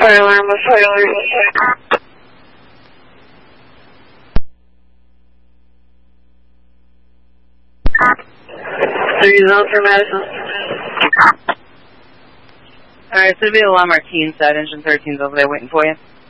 Fire alarm with fire alert. Three zone for Madison. Alright, so it'll be alarm Martine side, engine 13's over there waiting for you.